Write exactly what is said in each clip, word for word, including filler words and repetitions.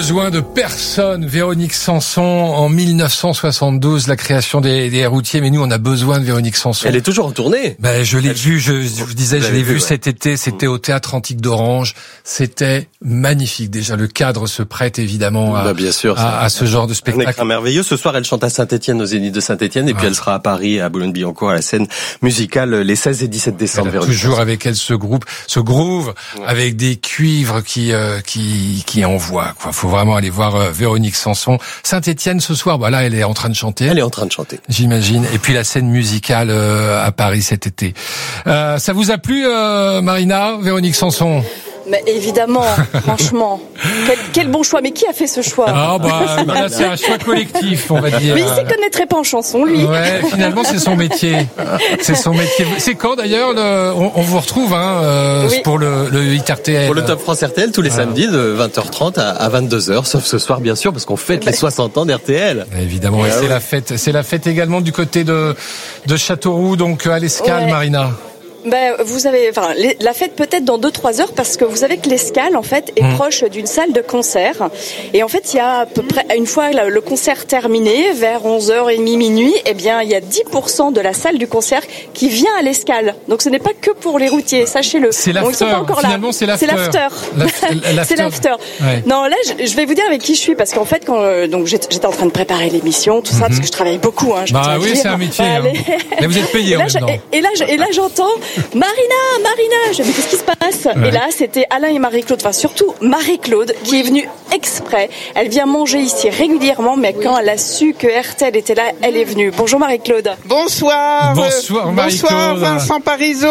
besoin de personne. Véronique Sanson en mille neuf cent soixante-douze, la création des, des routiers. Mais nous, on a besoin de Véronique Sanson. Elle est toujours en tournée. Ben, je l'ai Elle... vue, je, je vous disais, vous je l'ai vue vu, cet ouais. été. C'était au Théâtre Antique d'Orange. C'était magnifique. Déjà, le cadre se prête évidemment à, bah, bien sûr, à, à ce genre de spectacle. Un écran merveilleux. Ce soir, elle chante à Saint-Étienne, aux Zénith de Saint-Étienne, et ouais. puis elle sera à Paris, à Boulogne-Billancourt, à la scène musicale les seize et dix-sept décembre. Elle a toujours avec elle ce groupe, ce groove, ouais. avec des cuivres qui euh, qui qui envoient. Quoi, faut vraiment aller voir euh, Véronique Sanson. Saint-Étienne ce soir. Bah là, elle est en train de chanter. Elle est en train de chanter. J'imagine. Et puis la scène musicale euh, à Paris cet été. Euh, ça vous a plu, euh, Marina, Véronique Sanson? Mais évidemment, franchement, quel, quel bon choix. Mais qui a fait ce choix? Ah bah là, c'est un choix collectif, on va dire. Mais il s'y connaîtrait pas en chanson, lui. Ouais, finalement c'est son métier. C'est son métier. C'est quand d'ailleurs le, on, on vous retrouve hein, euh, oui. pour le, le Hit R T L. Pour le Top France R T L tous les ah. samedis de vingt heures trente à, à vingt-deux heures, sauf ce soir bien sûr parce qu'on fête bah. les soixante ans d'R T L. Évidemment, et, et c'est ouais. la fête. C'est la fête également du côté de de Châteauroux, donc à l'Escale, ouais. Marina. Ben, vous avez, enfin, les, la fête peut-être dans deux trois heures parce que vous savez que l'Escale en fait est mmh. proche d'une salle de concert et en fait il y a à peu près une fois le concert terminé vers onze heures trente minuit, eh bien il y a dix pour cent de la salle du concert qui vient à l'Escale. Donc ce n'est pas que pour les routiers, sachez-le. C'est l'after. Bon, finalement c'est l'after. C'est l'after. l'after. C'est l'after. Ouais. Non là je, je vais vous dire avec qui je suis parce qu'en fait quand euh, donc j'étais en train de préparer l'émission tout ça mmh. parce que je travaille beaucoup. Hein, je bah oui c'est un métier. Hein. Mais vous êtes payé en même temps. Et là et là j'entends Marina, Marina, je me dis qu'est-ce qui se passe ouais. Et là, c'était Alain et Marie-Claude, enfin surtout Marie-Claude, qui oui. est venue exprès. Elle vient manger ici régulièrement, mais oui. quand elle a su que R T L était là, elle est venue. Bonjour Marie-Claude. Bonsoir. Bonsoir Marie-Claude. Bonsoir Vincent Parisot.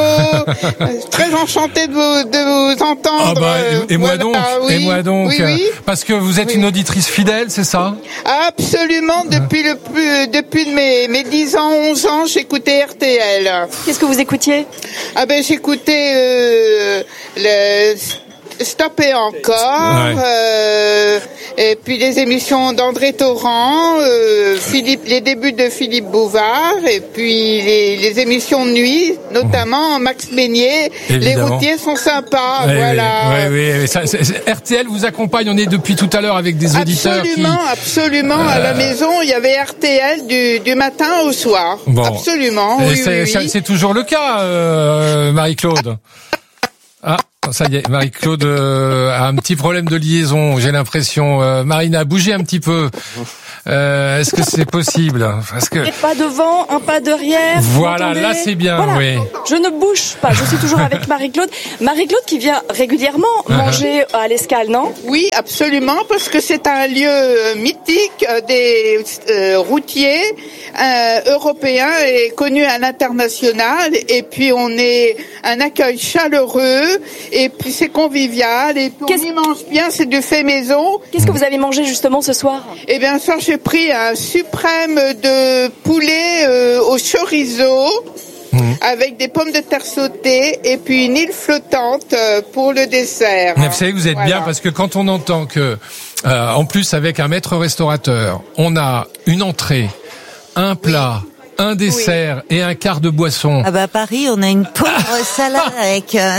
Très enchantée de vous, de vous entendre. Ah bah, et, et moi voilà, donc, oui. et moi donc, oui, oui. parce que vous êtes oui. une auditrice fidèle, c'est ça? Absolument. Depuis le plus, depuis mes mes dix ans, onze ans, j'écoutais R T L. Qu'est-ce que vous écoutiez? Ah ben j'écoutais euh, le Stop et encore, ouais. euh, et puis les émissions d'André Torrent, euh, Philippe, les débuts de Philippe Bouvard, et puis les, les émissions de nuit, notamment Max Meignier. Les routiers sont sympas, ouais, voilà. Oui, oui, oui. Ça, c'est, c'est, R T L vous accompagne, on est depuis tout à l'heure avec des auditeurs absolument, qui... Absolument, euh... à la maison, il y avait R T L du, du matin au soir. Bon. Absolument, oui, c'est, oui, oui. c'est toujours le cas, euh, Marie-Claude. Ah, ça y est, Marie-Claude euh, a un petit problème de liaison, j'ai l'impression. Euh, Marina, bougez un petit peu. Euh, est-ce que c'est possible? Parce que... Un pas devant, un pas derrière. Voilà, là c'est bien, voilà. oui. Je ne bouge pas, je suis toujours avec Marie-Claude. Marie-Claude qui vient régulièrement manger à l'Escale, non? Oui, absolument, parce que c'est un lieu mythique des euh, routiers euh, européens et connu à l'international. Et puis on est un accueil chaleureux, et puis c'est convivial, et puis Qu'est-ce... on y mange bien, c'est du fait maison. Qu'est-ce que vous avez mangé justement ce soir? Eh bien, ce soir j'ai pris un suprême de poulet euh, au chorizo. Mmh. Avec des pommes de terre sautées et puis une île flottante pour le dessert. Mais vous savez, vous êtes voilà. bien parce que quand on entend que, euh, en plus avec un maître restaurateur, on a une entrée, un plat, un dessert oui. et un quart de boisson. Ah bah à Paris, on a une pauvre salade avec un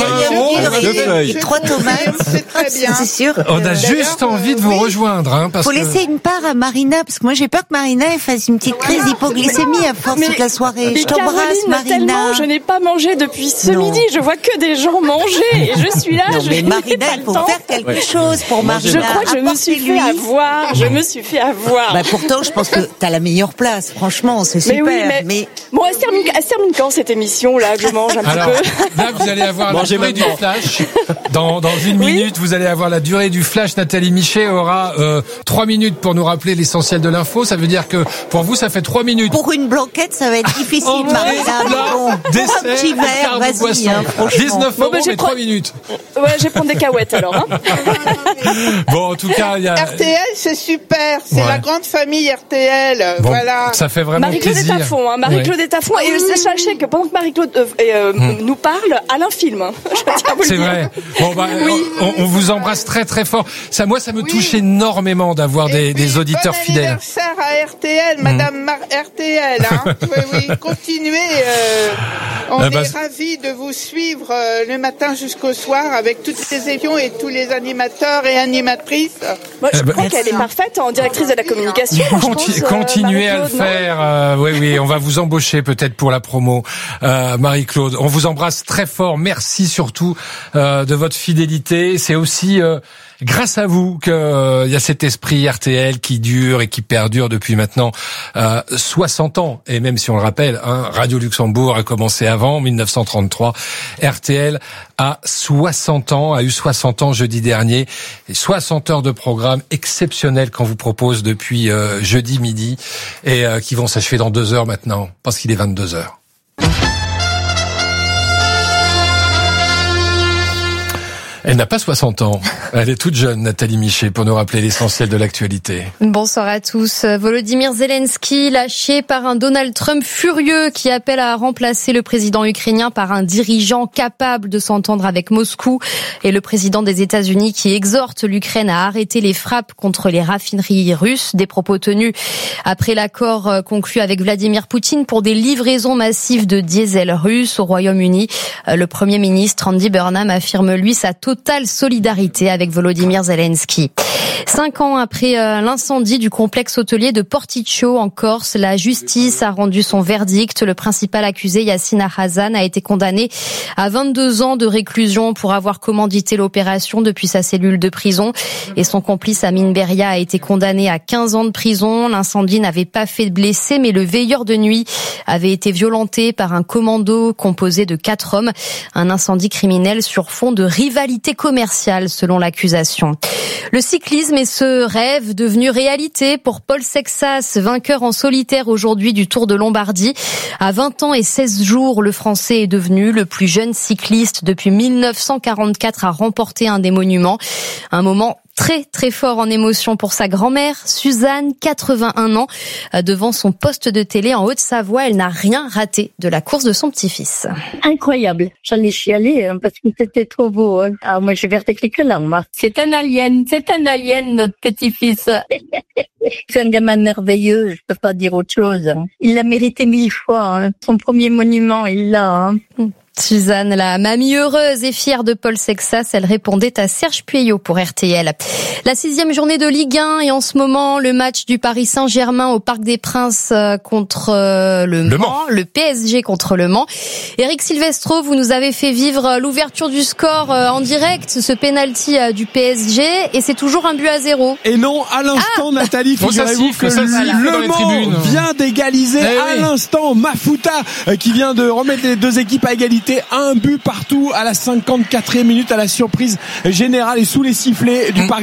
œuf et trois tomates. C'est très bien. C'est sûr. On a juste envie de vous oui. rejoindre, hein, parce Faut que... laisser une part à Marina, parce que moi j'ai peur que Marina elle fasse une petite crise d'hypoglycémie à force mais, toute la soirée. Mais je t'embrasse, Caroline, Marina. Tellement, je n'ai pas mangé depuis ce non. midi. Je vois que des gens manger et je suis là. Non, je mais Marina, il faut faire quelque ouais. chose pour Marina. Je crois que je me suis fait avoir. Je me suis fait avoir. Bah pourtant, je pense que t'as la meilleure place. Franchement, c'est super. Mais oui, mais... mais... Bon, elle se termine, elle se termine quand cette émission là que je mange un Alors, petit peu. Là, vous allez avoir la durée du flash. Dans, dans une oui. minute, vous allez avoir la durée du flash. Nathalie Michet aura euh, trois minutes pour nous rappeler l'essentiel de l'info. Ça veut dire que pour vous, ça fait trois minutes. Pour une blanquette, ça va être difficile, oh, Marina. Bon, dessert, un petit verre, vas-y. Hein, dix-neuf euros, bon, ben, mais trois minutes. Ouais, je vais prendre des cahuètes alors. Hein. Bon, en tout cas, il y a... R T L, c'est super. C'est ouais. la grande famille R T L. Bon, voilà. Ça fait vraiment Marie-Claude plaisir. Marie-Claude est à fond. Hein. Marie-Claude ouais. est à fond. Et mmh. sachez que pendant que Marie-Claude euh, euh, mmh. nous parle, Alain filme. C'est vrai. Bon, bah, oui. on, on vous embrasse très très fort. Ça, moi, ça me oui. touche énormément d'avoir des, puis, des auditeurs bon fidèles. Anniversaire à R T L, Madame mmh. Mar- R T L. Hein. oui, oui. Continuez. Euh... On ah bah, est ravis de vous suivre euh, le matin jusqu'au soir avec toutes les émissions et tous les animateurs et animatrices. Moi, je eh bah, crois qu'elle est parfaite en directrice de la communication. Conti- je pense, continuez euh, à le Marie-Claude, faire. Euh, oui, oui, on va vous embaucher peut-être pour la promo, euh, Marie-Claude. On vous embrasse très fort. Merci surtout euh, de votre fidélité. C'est aussi euh, grâce à vous qu'il euh, y a cet esprit R T L qui dure et qui perdure depuis maintenant euh, soixante ans. Et même si on le rappelle, hein, Radio Luxembourg a commencé avant, en dix-neuf cent trente-trois. R T L a soixante ans, a eu soixante ans jeudi dernier. Et soixante heures de programme exceptionnel qu'on vous propose depuis euh, jeudi midi et euh, qui vont s'achever dans deux heures maintenant, parce qu'il est vingt-deux heures. Elle n'a pas soixante ans. Elle est toute jeune, Nathalie Miché, pour nous rappeler l'essentiel de l'actualité. Bonsoir à tous. Volodymyr Zelensky lâché par un Donald Trump furieux qui appelle à remplacer le président ukrainien par un dirigeant capable de s'entendre avec Moscou, et le président des États-Unis qui exhorte l'Ukraine à arrêter les frappes contre les raffineries russes. Des propos tenus après l'accord conclu avec Vladimir Poutine pour des livraisons massives de diesel russe au Royaume-Uni. Le Premier ministre Andy Burnham affirme lui sa totale totale solidarité avec Volodymyr Zelensky. Cinq ans après l'incendie du complexe hôtelier de Porticcio en Corse, la justice a rendu son verdict. Le principal accusé, Yassine Hassan, a été condamné à vingt-deux ans de réclusion pour avoir commandité l'opération depuis sa cellule de prison. Et son complice Amin Beria a été condamné à quinze ans de prison. L'incendie n'avait pas fait de blessés, mais le veilleur de nuit avait été violenté par un commando composé de quatre hommes. Un incendie criminel sur fond de rivalité commerciale, selon l'accusation. Le cyclisme est ce rêve devenu réalité pour Paul Sexas, vainqueur en solitaire aujourd'hui du Tour de Lombardie. À vingt ans et seize jours, le Français est devenu le plus jeune cycliste depuis mille neuf cent quarante-quatre à remporter un des monuments. Un moment très très fort en émotion pour sa grand-mère, Suzanne, quatre-vingt-un ans. Devant son poste de télé en Haute-Savoie, elle n'a rien raté de la course de son petit-fils. Incroyable. J'en ai chialé hein, parce que c'était trop beau. Hein. Ah, moi, je vais avec les larmes. C'est un alien, c'est un alien, notre petit-fils. C'est un gamin merveilleux, je peux pas dire autre chose. Hein. Il l'a mérité mille fois. Hein. Son premier monument, il l'a. Hein. Suzanne, la mamie heureuse et fière de Paul Sexas, elle répondait à Serge Pueyo pour R T L. La sixième journée de Ligue un et en ce moment, le match du Paris Saint-Germain au Parc des Princes contre le, le Mans, Mans, le P S G contre le Mans. Eric Silvestro, vous nous avez fait vivre l'ouverture du score en direct, ce penalty du P S G, et c'est toujours un but à zéro. Et non, à l'instant, ah Nathalie, figurez-vous que ça, ça, le Mans vient d'égaliser eh à oui. l'instant. Mafuta qui vient de remettre les deux équipes à égalité. Un but partout à la cinquante-quatrième minute, à la surprise générale et sous les sifflets du Parc